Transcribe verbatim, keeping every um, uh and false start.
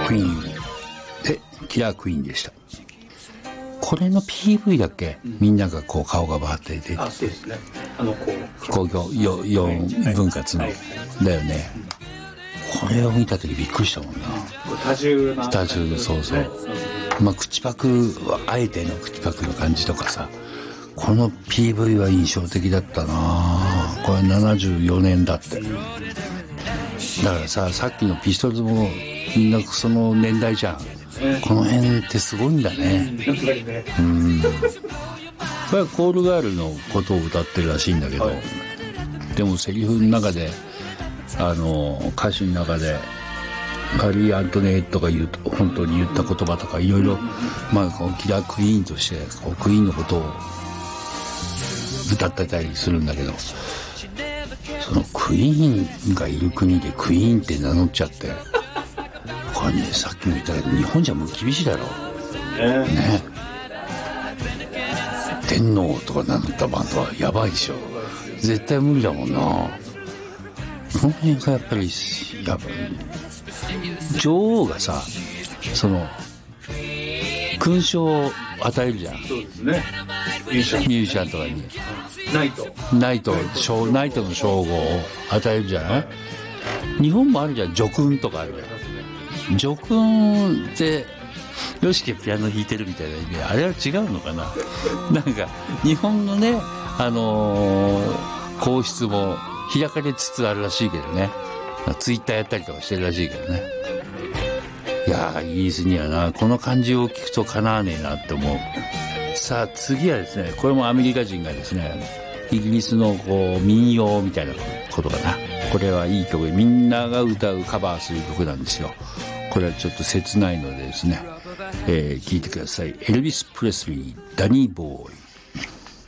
クイーンでキラークイーンでした。これの ピーブイ だっけ、うん、みんながこう顔がバーって出て、 あ、そうですね、あのこう工業よん分割の、はいはい、だよね、うん、これを見た時びっくりしたもんな。 多重な多重の、そうそう、まあ口パクはあえての口パクの感じとかさ、この ピーブイ は印象的だったな。これななじゅうよねんだって、うん、だからさ、さっきのピストルズもみんなその年代じゃん。この辺ってすごいんだね。やっぱりね。うん。これはコールガールのことを歌ってるらしいんだけど、はい、でもセリフの中で、あの歌詞の中でマリー・アントネートが言うと本当に言った言葉とかいろいろ、まあこうキラークイーンとしてこうクイーンのことを歌ってたりするんだけど、そのクイーンがいる国でクイーンって名乗っちゃって。これね、さっきも言ったけど日本じゃもう厳しいだろう、ね、ね、天皇とか名乗ったバンドはやばいでしょ、絶対無理だもんな。この辺がやっぱりやばい。女王がさ、その勲章を与えるじゃん。 そうですね、ミュージシャンミュージシャンとかにナイトナイトナイトの称号を与えるじゃない。日本もあるじゃん、叙勲とかあるじゃん。叙勲ってよしきピアノ弾いてるみたいな意味、あれは違うのかな。なんか日本のね、あのー、皇室も開かれつつあるらしいけどね、ツイッターやったりとかしてるらしいけどね。いやー、イギリスにはな、この漢字を聞くとかなわねえなって思う。さあ次はですね、これもアメリカ人がですね、イギリスのこう民謡みたいなことかな。これはいい曲でみんなが歌うカバーする曲なんですよ。これはちょっと切ないのでですね、えー、聞いてください。エルビス・プレスリー、ダニー・ボーイ。